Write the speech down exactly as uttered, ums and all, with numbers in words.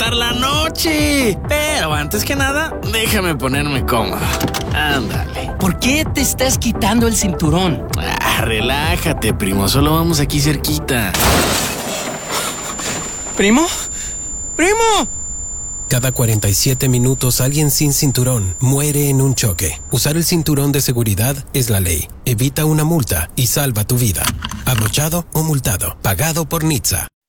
disfrutar la noche. Pero antes que nada, déjame ponerme cómodo. Ándale. ¿Por qué te estás quitando el cinturón? Ah, relájate, primo. Solo vamos aquí cerquita. ¿Primo? ¡Primo! Cada cuarenta y siete minutos alguien sin cinturón muere en un choque. Usar el cinturón de seguridad es la ley. Evita una multa y salva tu vida. Abrochado o multado. Pagado por N H T S A.